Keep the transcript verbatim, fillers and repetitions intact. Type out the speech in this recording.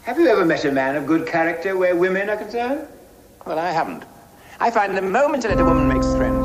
Have you ever met a man of good character where women are concerned? Well, I haven't. I find the moment a little woman makes friends,